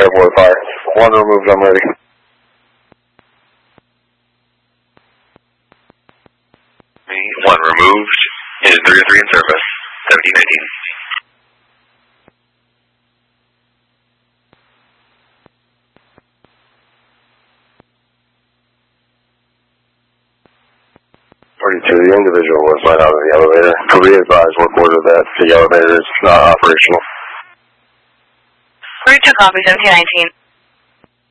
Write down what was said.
Airborne fire. One removed, I'm ready. One removed. Engine 303 in service. 1719. The individual was let out of the elevator. To be advised, work order that the elevator is not operational. 42 copy, 1719.